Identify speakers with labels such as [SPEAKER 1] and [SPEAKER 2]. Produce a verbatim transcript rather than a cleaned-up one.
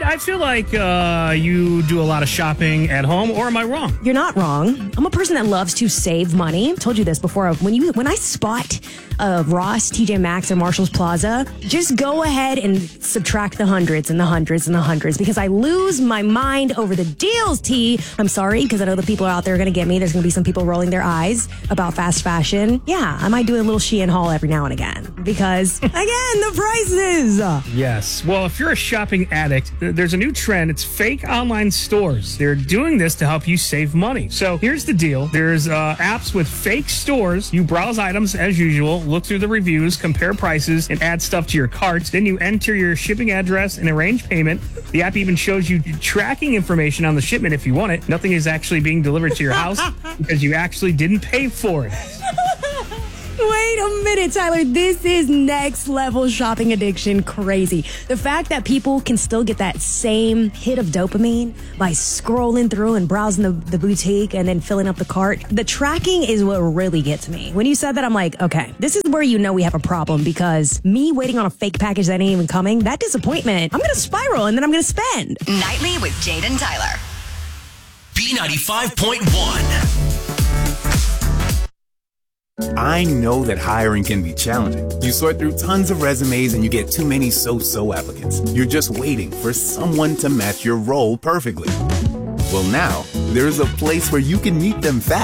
[SPEAKER 1] I feel like uh, you do a lot of shopping at home, or am I wrong?
[SPEAKER 2] You're not wrong. I'm a person that loves to save money. I told you this before. When you when I spot uh, Ross, T J Maxx, or Marshall's Plaza, just go ahead and subtract the hundreds and the hundreds and the hundreds because I lose my mind over the deals, T. I'm sorry, because I know the people out there are going to get me. There's going to be some people rolling their eyes about fast fashion. Yeah, I might do a little Shein haul every now and again because, again, the prices.
[SPEAKER 1] Yes. Well, if you're a shopping addict, there's a new trend. It's fake online stores. They're doing this to help you save money. So here's the deal. There's uh, apps with fake stores. You browse items as usual, look through the reviews, compare prices, and add stuff to your cart. Then you enter your shipping address and arrange payment. The app even shows you tracking information on the shipment if you want it. Nothing is actually being delivered to your house because you actually didn't pay for it.
[SPEAKER 2] Wait a minute, Tyler. This is next level shopping addiction crazy. The fact that people can still get that same hit of dopamine by scrolling through and browsing the, the boutique and then filling up the cart. The tracking is what really gets me. When you said that, I'm like, okay, this is where you know we have a problem because me waiting on a fake package that ain't even coming, that disappointment, I'm going to spiral and then I'm going to spend.
[SPEAKER 3] Nightly with Jade and Tyler.
[SPEAKER 4] B ninety-five point one.
[SPEAKER 5] I know that hiring can be challenging. You sort through tons of resumes and you get too many so-so applicants. You're just waiting for someone to match your role perfectly. Well, now, there's a place where you can meet them fast.